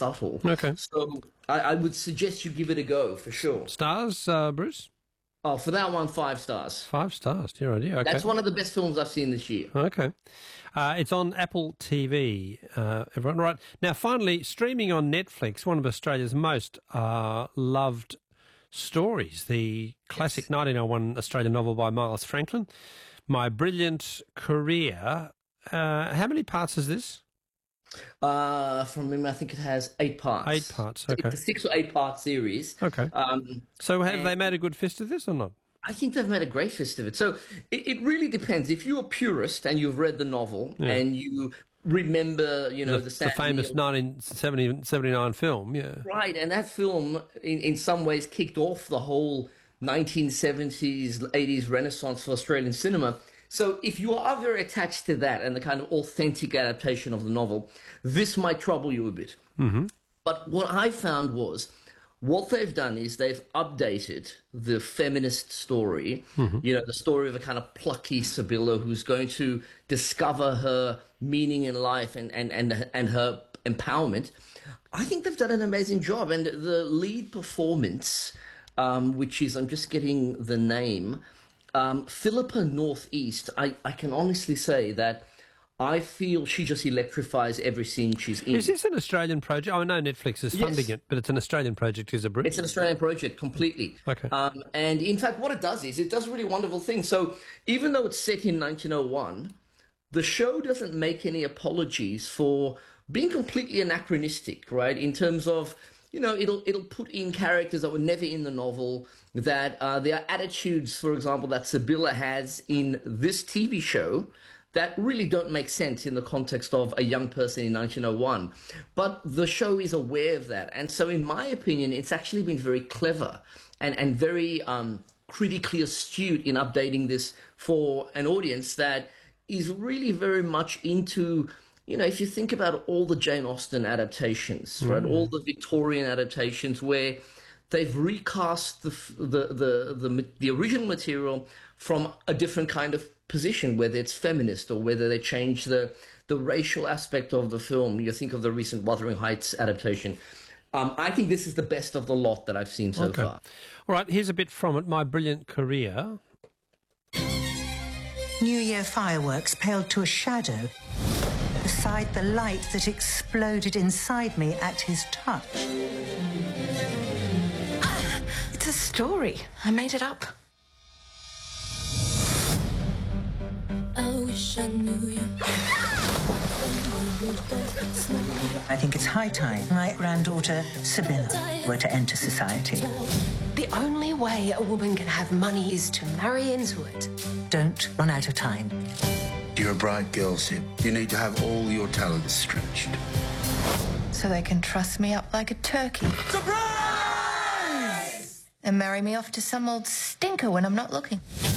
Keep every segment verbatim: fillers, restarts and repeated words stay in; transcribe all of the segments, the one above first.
subtle. Okay. So I, I would suggest you give it a go for sure. Stars, uh, Bruce? Oh, for that one, five stars. Five stars, dear idea. Okay. That's one of the best films I've seen this year. Okay. Uh, it's on Apple T V, uh, everyone. Right. Now, finally, streaming on Netflix, one of Australia's most uh, loved stories, the classic Yes. nineteen oh one Australian novel by Miles Franklin, My Brilliant Career. Uh, how many parts is this? Uh, from memory, I think it has eight parts. Eight parts, okay. It's a six or eight part series. Okay. Um, So have and- they made a good fist of this or not? I think they've made a great fist of it. So it, it really depends. If you're a purist and you've read the novel and you remember, you know, The, the, the Sam famous Neill- nineteen seventy-nine film, yeah. Right, and that film, in, in some ways, kicked off the whole nineteen seventies, eighties renaissance for Australian cinema. So if you are very attached to that and the kind of authentic adaptation of the novel, this might trouble you a bit. Mm-hmm. But what I found was, what they've done is they've updated the feminist story, mm-hmm. you know, the story of a kind of plucky Sibylla who's going to discover her meaning in life and, and, and, and her empowerment. I think they've done an amazing job. And the lead performance, um, which is, I'm just getting the name, um, Philippa Northeast, I, I can honestly say that I feel she just electrifies every scene she's in. Is this an Australian project? I know Netflix is funding Yes. it, but it's an Australian project, is it, Bruce? It's an Australian project, completely. Okay. Um, and in fact, what it does is it does really wonderful things. So even though it's set in nineteen oh one, the show doesn't make any apologies for being completely anachronistic, right? In terms of, you know, it'll it'll put in characters that were never in the novel, that uh, there are attitudes, for example, that Sibylla has in this T V show that really don't make sense in the context of a young person in nineteen oh one. But the show is aware of that. And so in my opinion, it's actually been very clever and, and very um, critically astute in updating this for an audience that is really very much into, you know, if you think about all the Jane Austen adaptations, mm. right, all the Victorian adaptations where they've recast the, the, the, the, the original material from a different kind of position, whether it's feminist or whether they change the the racial aspect of the film. You think of the recent Wuthering Heights adaptation. Um, I think this is the best of the lot that I've seen so okay. far. All right, here's a bit from it, My Brilliant Career. New Year fireworks paled to a shadow beside the light that exploded inside me at his touch. It's a story. I made it up. I wish I knew you. I think it's high time my granddaughter, Sibylla, were to enter society. The only way a woman can have money is to marry into it. Don't run out of time. You're a bright girl, Sib. You need to have all your talents stretched. So they can truss me up like a turkey. Surprise! And marry me off to some old stinker when I'm not looking.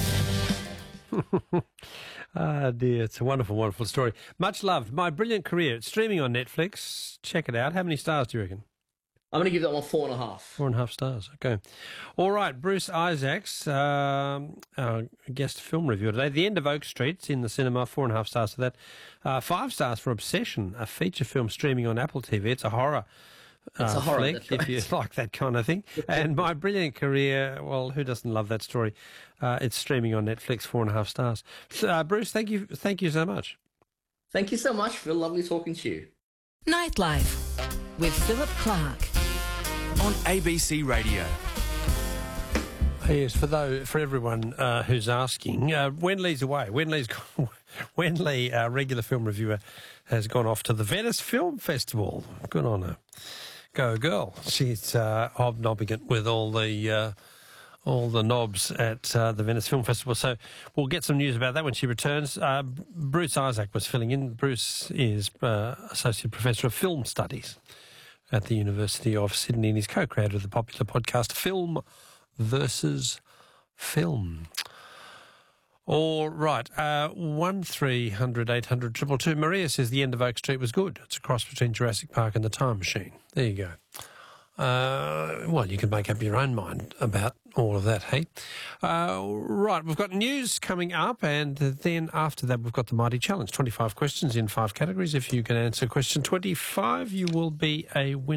Ah, dear, it's a wonderful, wonderful story. Much loved. My Brilliant Career. It's streaming on Netflix. Check it out. How many stars do you reckon? I'm going to give that one four and a half. Four and a half stars. Okay. All right. Bruce Isaacs, um, our guest film reviewer today. The End of Oak Street's in the cinema. Four and a half stars for that. Uh, five stars for Obsession, a feature film streaming on Apple T V. It's a horror. It's uh, a horror, flick, that's right. if you like that kind of thing. And My Brilliant Career, well, who doesn't love that story? Uh, it's streaming on Netflix, four and a half stars. So, uh, Bruce, thank you, thank you so much. Thank you so much, Phil. Lovely talking to you. Nightlife with Philip Clark on A B C Radio. Yes, for though for everyone uh, who's asking, uh, Wenley's away. Wenley's gone, Wenley, our regular film reviewer, has gone off to the Venice Film Festival. Good on her. Go girl. She's uh, hobnobbing it with all the uh, all the knobs at uh, the Venice Film Festival. So we'll get some news about that when she returns. Uh, Bruce Isaac was filling in. Bruce is uh, Associate Professor of Film Studies at the University of Sydney and he's co-creator of the popular podcast Film versus Film. All right, uh, one three hundred eight hundred two two two. Maria says The End of Oak Street was good. It's a cross between Jurassic Park and The Time Machine. There you go. Uh, well, you can make up your own mind about all of that, hey? Uh, right, we've got news coming up, and then after that we've got the Mighty Challenge. twenty-five questions in five categories. If you can answer question twenty-five, you will be a winner.